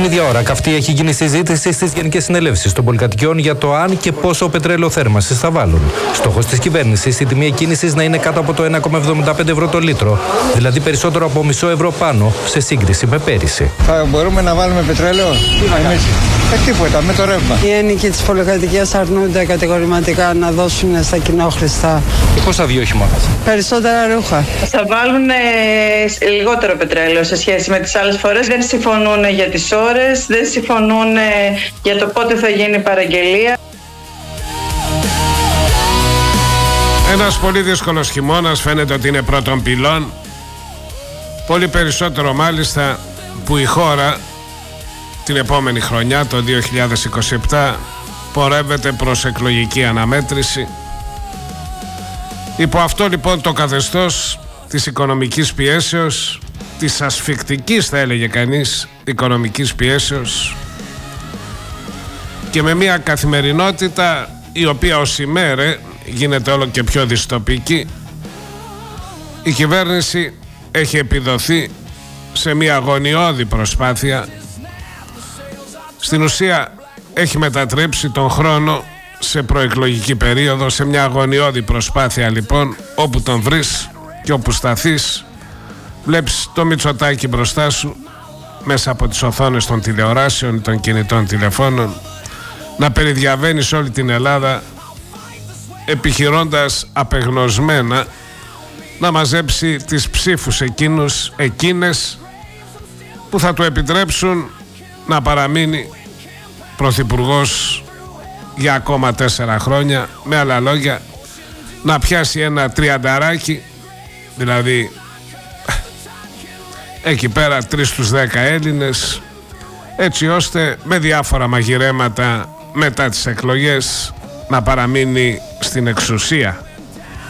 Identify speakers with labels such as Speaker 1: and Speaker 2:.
Speaker 1: Την ίδια ώρα, καυτή έχει γίνει συζήτηση στις Γενικές Συνελεύσεις των Πολυκατοικιών για το αν και πόσο πετρέλαιο θέρμανσης θα βάλουν. Στόχος της κυβέρνησης η τιμή εκκίνησης να είναι κάτω από το 1,75 ευρώ το λίτρο, δηλαδή περισσότερο από μισό ευρώ πάνω σε σύγκριση με πέρυσι.
Speaker 2: Θα μπορούμε να βάλουμε πετρέλαιο, τίποτα, με το ρεύμα.
Speaker 3: Οι ένοικοι της πολυκατοικίας αρνούνται κατηγορηματικά να δώσουν στα κοινόχρηστα.
Speaker 1: Και πώς θα βγει όχημα?
Speaker 3: Περισσότερα ρούχα.
Speaker 4: Θα βάλουν λιγότερο πετρέλαιο σε σχέση με τις άλλες φορές. Δεν συμφωνούν για τις ώρες, δεν συμφωνούν για το πότε θα γίνει η παραγγελία.
Speaker 5: Ένας πολύ δύσκολος χειμώνας, φαίνεται ότι είναι πρώτων πυλών. Πολύ περισσότερο μάλιστα που η χώρα την επόμενη χρονιά, το 2027, πορεύεται προς εκλογική αναμέτρηση. Υπό αυτό λοιπόν το καθεστώς της οικονομικής πιέσεως, της ασφικτικής θα έλεγε κανείς οικονομικής πιέσεως, και με μια καθημερινότητα η οποία ως ημέρε γίνεται όλο και πιο δυστοπική, η κυβέρνηση έχει επιδοθεί σε μια αγωνιώδη προσπάθεια. Στην ουσία έχει μετατρέψει τον χρόνο σε προεκλογική περίοδο, σε μια αγωνιώδη προσπάθεια λοιπόν. Όπου τον βρεις και όπου σταθείς, βλέπεις το Μητσοτάκη μπροστά σου μέσα από τις οθόνες των τηλεοράσεων ή των κινητών τηλεφώνων να περιδιαβαίνει σε όλη την Ελλάδα, επιχειρώντας απεγνωσμένα να μαζέψει τις ψήφους εκείνες που θα του επιτρέψουν να παραμείνει πρωθυπουργός για ακόμα 4 χρόνια. Με άλλα λόγια, να πιάσει ένα τριανταράκι, δηλαδή εκεί πέρα 3 στους 10 Έλληνες, έτσι ώστε με διάφορα μαγειρέματα μετά τις εκλογές να παραμείνει στην εξουσία.